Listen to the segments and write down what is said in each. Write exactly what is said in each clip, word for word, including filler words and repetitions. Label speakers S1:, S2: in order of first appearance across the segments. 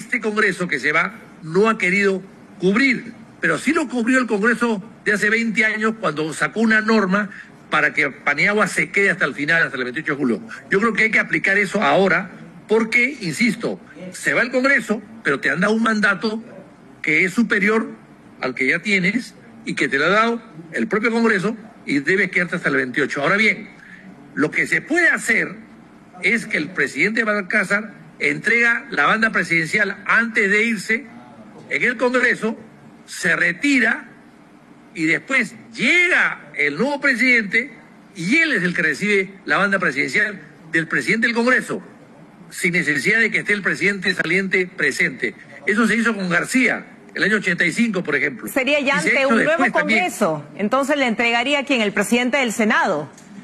S1: este Congreso que se va no ha querido cubrir, pero sí lo cubrió el Congreso de hace veinte años cuando sacó una norma para que Paniagua se quede hasta el final, hasta el veintiocho de julio. Yo creo que hay que aplicar eso ahora porque, insisto, se va el Congreso, pero te han dado un mandato que es superior al que ya tienes y que te lo ha dado el propio Congreso y debes quedarte hasta el veintiocho. Ahora bien, lo que se puede hacer es que el presidente Balcázar entrega la banda presidencial antes de irse en el Congreso, se retira y después llega el nuevo presidente y él es el que recibe la banda presidencial del presidente del Congreso, sin necesidad de que esté el presidente saliente presente. Eso se hizo con García, el año ochenta y cinco, por ejemplo.
S2: Sería ya ante un nuevo Congreso, también. Entonces le entregaría a quien, el presidente del Senado.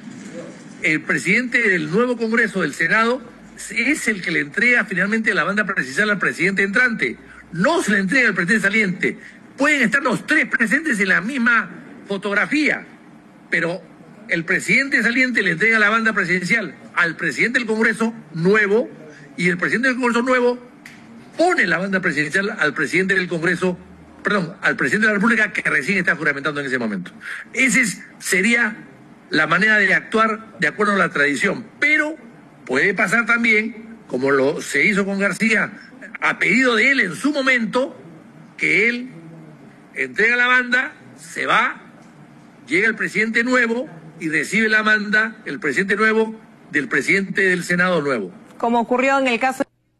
S1: El presidente del nuevo Congreso del Senado es el que le entrega finalmente la banda presidencial al presidente entrante. No se le entrega al presidente saliente. Pueden estar los tres presentes en la misma fotografía, pero el presidente saliente le entrega la banda presidencial al presidente del Congreso nuevo y el presidente del Congreso nuevo pone la banda presidencial al presidente del Congreso, perdón, al presidente de la República que recién está juramentando en ese momento. Esa sería la manera de actuar de acuerdo a la tradición, pero puede pasar también, como lo se hizo con García, a pedido de él en su momento, que él entrega la banda, se va, llega el presidente nuevo y recibe la banda, el presidente nuevo, del presidente del Senado nuevo.
S2: Como ocurrió en el caso...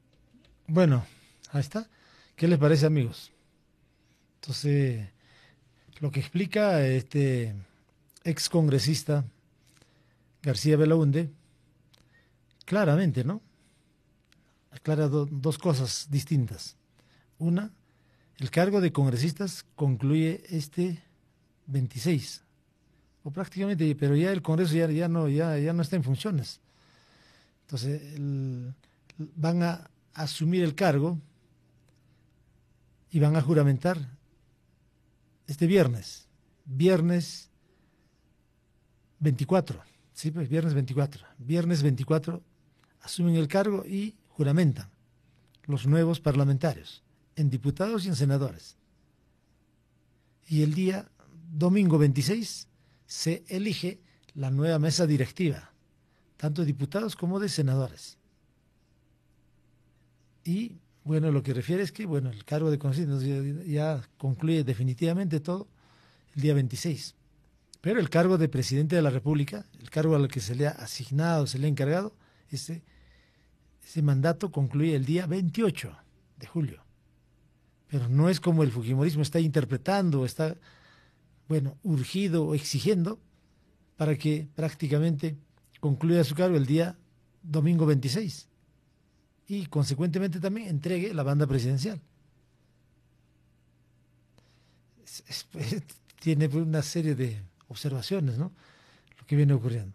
S3: Bueno, ahí está. ¿Qué les parece, amigos? Entonces, lo que explica este ex congresista García Belaúnde, claramente, ¿no? Aclara do, dos cosas distintas. Una, el cargo de congresistas concluye este veintiséis, o prácticamente, pero ya el Congreso ya, ya, no, ya, ya no está en funciones. Entonces, el, van a asumir el cargo y van a juramentar este viernes, viernes veinticuatro, sí, pues viernes veinticuatro, viernes veinticuatro asumen el cargo y juramentan los nuevos parlamentarios, en diputados y en senadores. Y el día domingo veintiséis se elige la nueva mesa directiva, tanto de diputados como de senadores. Y bueno, lo que refiere es que bueno, el cargo de congresista ya, ya concluye definitivamente todo el día veintiséis. Pero el cargo de presidente de la República, el cargo al que se le ha asignado, se le ha encargado, ese, ese mandato concluye el día veintiocho de julio. Pero no es como el fujimorismo está interpretando, está, bueno, urgido o exigiendo para que prácticamente concluya su cargo el día domingo veintiséis y consecuentemente también entregue la banda presidencial. Es, es, tiene una serie de observaciones, ¿no? Lo que viene ocurriendo.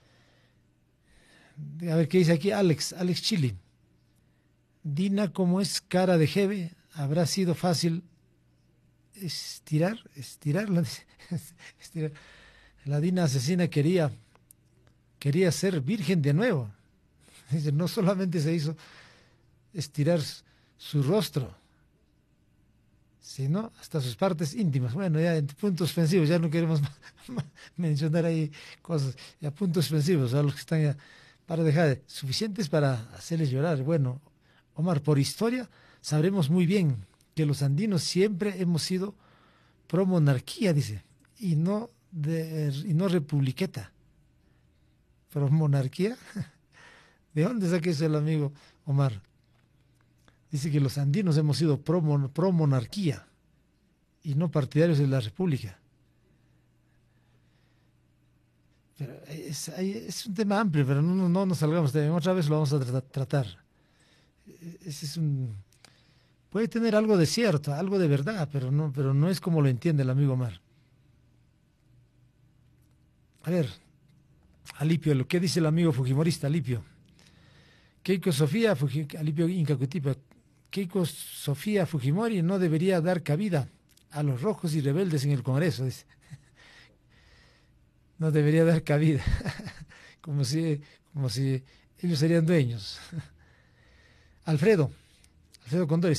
S3: A ver qué dice aquí Alex, Alex Chili. Dina, como es cara de jeve, habrá sido fácil estirar, estirarla. estirar. La Dina asesina quería, quería ser virgen de nuevo. Dice, no solamente se hizo estirar su rostro, sino hasta sus partes íntimas. Bueno, ya en puntos ofensivos, ya no queremos mencionar ahí cosas, ya puntos ofensivos, a los que están ya, para dejar, suficientes para hacerles llorar. Bueno, Omar, por historia sabremos muy bien que los andinos siempre hemos sido pro monarquía, dice, y no, de, y no republiqueta. ¿Pro monarquía? ¿De dónde saca eso el amigo Omar? Dice que los andinos hemos sido pro, pro monarquía y no partidarios de la república. Pero es, es un tema amplio, pero no, no nos salgamos de ahí. Otra vez lo vamos a tra tratar. Ese es un, puede tener algo de cierto, algo de verdad, pero no, pero no es como lo entiende el amigo Omar. A ver, Alipio, lo que dice el amigo fujimorista, Alipio. Keiko Sofía, Fuji, Alipio Incacutipa, Keiko Sofía Fujimori no debería dar cabida a los rojos y rebeldes en el Congreso, dice. No debería dar cabida, como si, como si ellos serían dueños. Alfredo, Alfredo Condori.